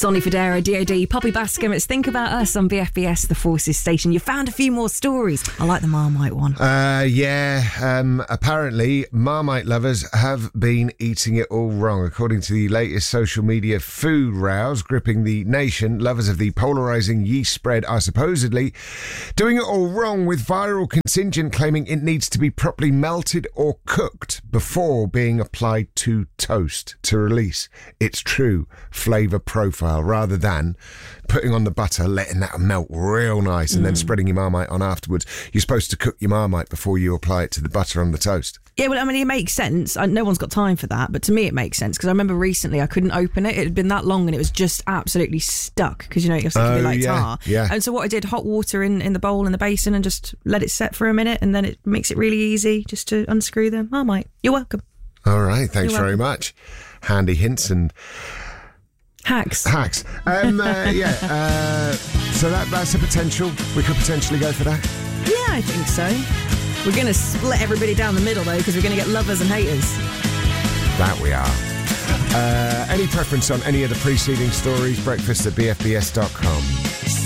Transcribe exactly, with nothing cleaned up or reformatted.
Sonny Fodera, D O D, Poppy Bascom. It's Think About Us on B F B S, the Forces station. You found a few more stories. I like the Marmite one. Uh, yeah, um, apparently Marmite lovers have been eating it all wrong. According to the latest social media food rows gripping the nation, lovers of the polarising yeast spread are supposedly doing it all wrong, with viral contingent claiming it needs to be properly melted or cooked before being applied to toast to release its true flavour profile, rather than putting on the butter, letting that melt real nice, and mm. then spreading your Marmite on afterwards. You're supposed to cook your Marmite before you apply it to the butter on the toast. Yeah, well, I mean, it makes sense. I, no one's got time for that, but to me it makes sense, because I remember recently I couldn't open it. It had been that long and it was just absolutely stuck, because, you know, you're sticking Oh, it like yeah, tar. yeah. And so what I did, hot water in, in the bowl in the basin and just let it set for a minute, and then it makes it really easy just to unscrew the Marmite. You're welcome. All right, thanks You're very welcome. much. Handy hints and Hacks. hacks. Um, uh, yeah, uh, so that that's a potential. We could potentially go for that. Yeah, I think so. We're going to split everybody down the middle, though, because we're going to get lovers and haters. That we are. Uh, any preference on any of the preceding stories? Breakfast at b f b s dot com.